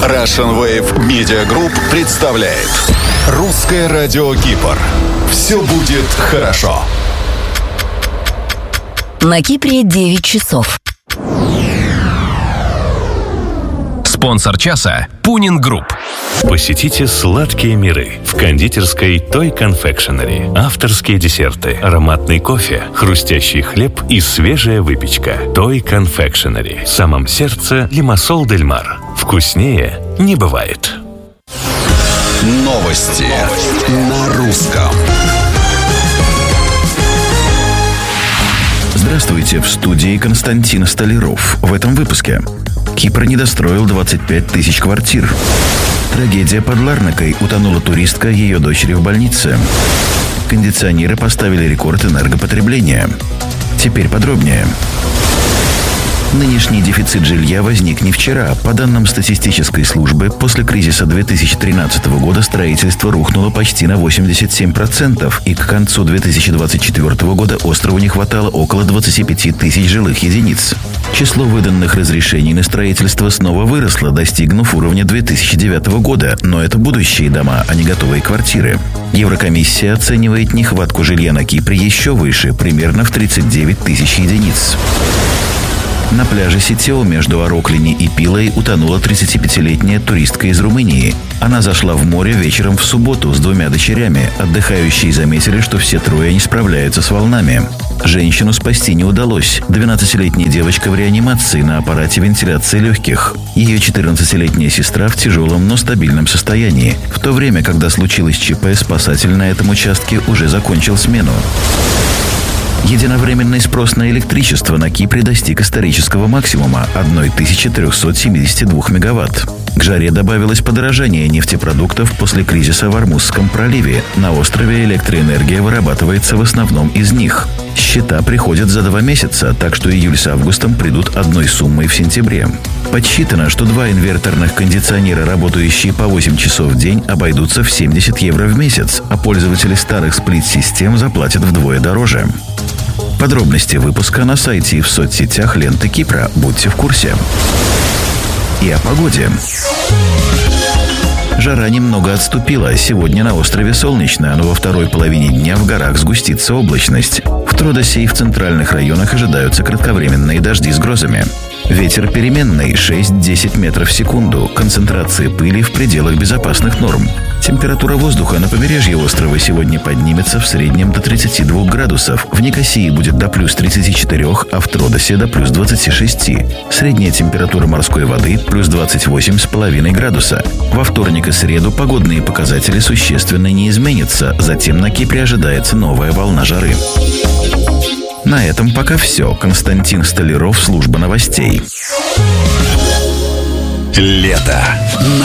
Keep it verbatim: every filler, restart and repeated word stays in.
Russian Wave Media Group представляет Русское радио Кипр. Все будет хорошо. На Кипре девять часов. Спонсор часа – Пунин Групп. Посетите сладкие миры в кондитерской Toy Confectionery. Авторские десерты, ароматный кофе, хрустящий хлеб и свежая выпечка. Toy Confectionery. В самом сердце Лимассол дель Мар. Вкуснее не бывает. Новости на русском. Здравствуйте, в студии Константин Столяров. В этом выпуске. Кипр недостроил двадцать пять тысяч квартир. Трагедия под Ларнакой. Утонула туристка, ее дочери в больнице. Кондиционеры поставили рекорд энергопотребления. Теперь подробнее. Нынешний дефицит жилья возник не вчера. По данным статистической службы, после кризиса две тысячи тринадцатого года строительство рухнуло почти на восемьдесят семь процентов, и к концу две тысячи двадцать четвёртого года острову не хватало около двадцать пять тысяч жилых единиц. Число выданных разрешений на строительство снова выросло, достигнув уровня две тысячи девятого года, но это будущие дома, а не готовые квартиры. Еврокомиссия оценивает нехватку жилья на Кипре еще выше, примерно в тридцать девять тысяч единиц. На пляже Ситео между Ороклини и Пилой утонула тридцатипятилетняя туристка из Румынии. Она зашла в море вечером в субботу с двумя дочерями. Отдыхающие заметили, что все трое не справляются с волнами. Женщину спасти не удалось. двенадцатилетняя девочка в реанимации на аппарате вентиляции легких. Ее четырнадцатилетняя сестра в тяжелом, но стабильном состоянии. В то время, когда случилось ЧП, спасатель на этом участке уже закончил смену. Единовременный спрос на электричество на Кипре достиг исторического максимума – тысяча триста семьдесят два мегаватт. К жаре добавилось подорожание нефтепродуктов после кризиса в Ормузском проливе. На острове электроэнергия вырабатывается в основном из них. Счета приходят за два месяца, так что июль с августом придут одной суммой в сентябре. Подсчитано, что два инверторных кондиционера, работающие по восемь часов в день, обойдутся в семьдесят евро в месяц, а пользователи старых сплит-систем заплатят вдвое дороже. Подробности выпуска на сайте и в соцсетях ленты Кипра. Будьте в курсе. И о погоде. Жара немного отступила. Сегодня на острове солнечно, но во второй половине дня в горах сгустится облачность. В Тродосе и в центральных районах ожидаются кратковременные дожди с грозами. Ветер переменный шесть-десять метров в секунду. Концентрация пыли в пределах безопасных норм. Температура воздуха на побережье острова сегодня поднимется в среднем до тридцати двух градусов. В Никосии будет до плюс тридцати четырёх, а в Тродосе до плюс двадцати шести. Средняя температура морской воды плюс двадцать восемь с половиной градуса. Во вторник и среду погодные показатели существенно не изменятся. Затем на Кипре ожидается новая волна жары. На этом пока все. Константин Столяров, служба новостей. Лето